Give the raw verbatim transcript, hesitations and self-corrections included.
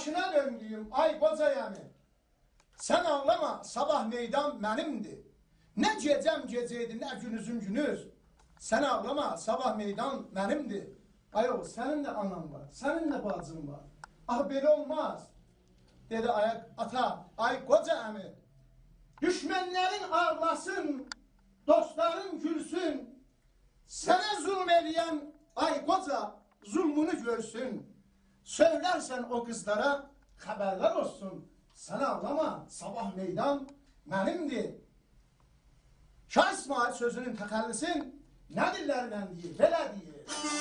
başına döndüğüm ay koca yemi. Sen ağlama, sabah meydan benimdi. Ne gecem geceydi, ne günüzüm günüz. Sen ağlama, sabah meydan benimdi. Ayol, senin de anan var, senin de bacın var. Ah böyle olmaz. Dedi ayak ata, ay koca emi. Düşmenlerin ağlasın, dostların gülsün. Sana zulmediyen ay koca zulmünü görsün. Söylersen o kızlara haberler olsun. Sen ağlama, sabah meydan benimdi. Şah İsmail sözünün tekallisin, ne dillerden değil, böyle değil.